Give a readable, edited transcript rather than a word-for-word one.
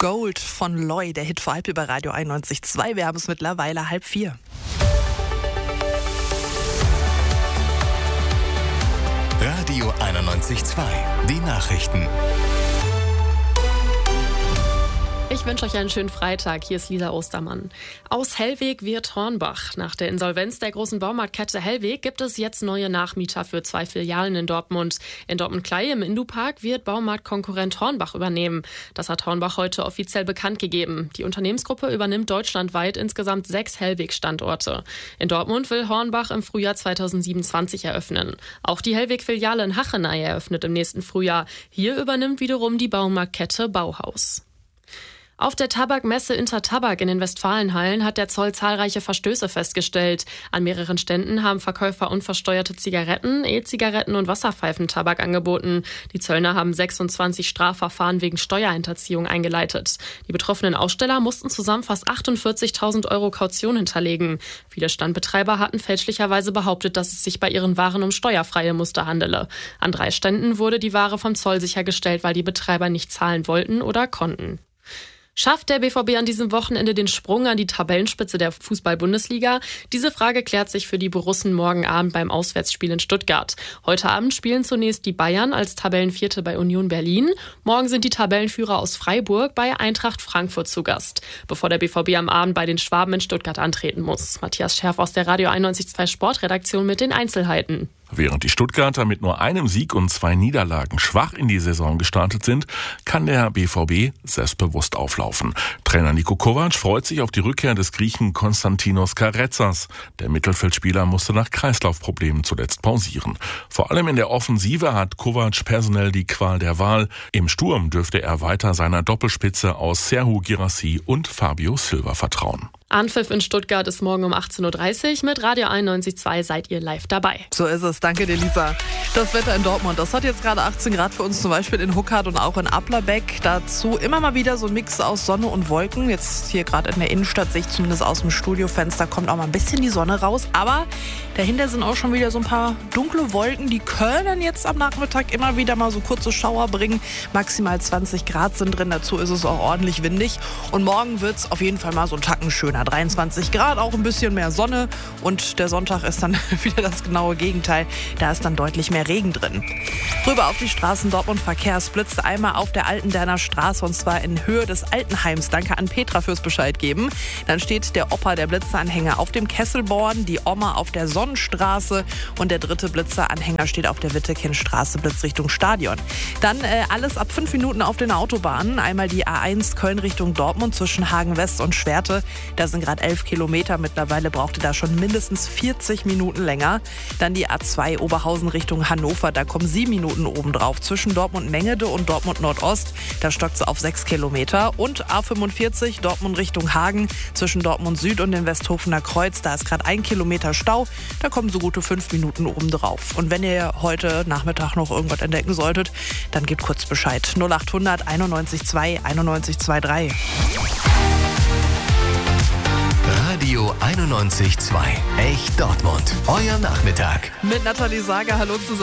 Gold von Loy, der Hit vor halb über Radio 91.2. Wir haben es mittlerweile 3:30. Radio 91.2, die Nachrichten. Ich wünsche euch einen schönen Freitag. Hier ist Lisa Ostermann. Aus Hellweg wird Hornbach. Nach der Insolvenz der großen Baumarktkette Hellweg gibt es jetzt neue Nachmieter für 2 Filialen in Dortmund. In Dortmund-Klei im Indupark wird Baumarktkonkurrent Hornbach übernehmen. Das hat Hornbach heute offiziell bekannt gegeben. Die Unternehmensgruppe übernimmt deutschlandweit insgesamt 6 Hellweg-Standorte. In Dortmund will Hornbach im Frühjahr 2027 eröffnen. Auch die Hellweg-Filiale in Hachenay eröffnet im nächsten Frühjahr. Hier übernimmt wiederum die Baumarktkette Bauhaus. Auf der Tabakmesse Intertabak in den Westfalenhallen hat der Zoll zahlreiche Verstöße festgestellt. An mehreren Ständen haben Verkäufer unversteuerte Zigaretten, E-Zigaretten und Wasserpfeifentabak angeboten. Die Zöllner haben 26 Strafverfahren wegen Steuerhinterziehung eingeleitet. Die betroffenen Aussteller mussten zusammen fast 48.000 Euro Kaution hinterlegen. Viele Standbetreiber hatten fälschlicherweise behauptet, dass es sich bei ihren Waren um steuerfreie Muster handele. An 3 Ständen wurde die Ware vom Zoll sichergestellt, weil die Betreiber nicht zahlen wollten oder konnten. Schafft der BVB an diesem Wochenende den Sprung an die Tabellenspitze der Fußball-Bundesliga? Diese Frage klärt sich für die Borussen morgen Abend beim Auswärtsspiel in Stuttgart. Heute Abend spielen zunächst die Bayern als Tabellenvierte bei Union Berlin. Morgen sind die Tabellenführer aus Freiburg bei Eintracht Frankfurt zu Gast, bevor der BVB am Abend bei den Schwaben in Stuttgart antreten muss. Matthias Scherf aus der Radio 91.2 Sportredaktion mit den Einzelheiten. Während die Stuttgarter mit nur einem Sieg und 2 Niederlagen schwach in die Saison gestartet sind, kann der BVB selbstbewusst auflaufen. Trainer Niko Kovac freut sich auf die Rückkehr des Griechen Konstantinos Karetsas. Der Mittelfeldspieler musste nach Kreislaufproblemen zuletzt pausieren. Vor allem in der Offensive hat Kovac personell die Qual der Wahl. Im Sturm dürfte er weiter seiner Doppelspitze aus Serhou Guirassy und Fabio Silva vertrauen. Anpfiff in Stuttgart ist morgen um 18.30 Uhr. Mit Radio 91.2 seid ihr live dabei. So ist es. Danke dir, Lisa. Das Wetter in Dortmund, das hat jetzt gerade 18 Grad für uns, zum Beispiel in Huckhardt und auch in Applerbeck. Dazu immer mal wieder so ein Mix aus Sonne und Wolken. Jetzt hier gerade in der Innenstadt sehe ich zumindest aus dem Studiofenster, kommt auch mal ein bisschen die Sonne raus. Aber dahinter sind auch schon wieder so ein paar dunkle Wolken. Die können jetzt am Nachmittag immer wieder mal so kurze Schauer bringen. Maximal 20 Grad sind drin. Dazu ist es auch ordentlich windig. Und morgen wird es auf jeden Fall mal so einen Tacken schöner. 23 Grad, auch ein bisschen mehr Sonne. Und der Sonntag ist dann wieder das genaue Gegenteil. Da ist dann deutlich mehr Regen drin. Rüber auf die Straßen Dortmund-Verkehr. Es blitzt einmal auf der Altenderner Straße und zwar in Höhe des Altenheims. Danke an Petra fürs Bescheid geben. Dann steht der Opa, der Blitzeranhänger, auf dem Kesselborn, die Oma auf der Sonnenstraße und der dritte Blitzeranhänger steht auf der Wittekindstraße, Blitzrichtung Stadion. Dann alles ab 5 Minuten auf den Autobahnen. Einmal die A1 Köln Richtung Dortmund zwischen Hagen-West und Schwerte. Da sind gerade 11 Kilometer. Mittlerweile braucht ihr da schon mindestens 40 Minuten länger. Dann die A2 Oberhausen Richtung Hannover. Da kommen 7 Minuten obendrauf. Zwischen Dortmund-Mengede und Dortmund-Nordost. Da stockt es auf 6 Kilometer. Und A45 Dortmund Richtung Hagen. Zwischen Dortmund-Süd und dem Westhofener Kreuz. Da ist gerade 1 Kilometer Stau. Da kommen so gute 5 Minuten obendrauf. Und wenn ihr heute Nachmittag noch irgendwas entdecken solltet, dann gebt kurz Bescheid. 0800 91.2 91.23. Radio 91.2, echt Dortmund. Euer Nachmittag. Mit Nathalie Sager, hallo zusammen.